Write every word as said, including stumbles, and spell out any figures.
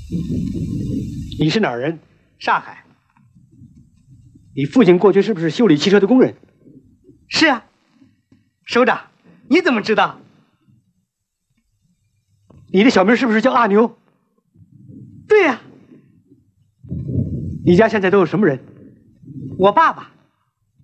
你是哪儿人？ 上海。 你父亲过去是不是修理汽车的工人？ 是啊。首长，你怎么知道？ 你的小名是不是叫阿牛？ 对呀。 你家现在都有什么人？ 我爸爸，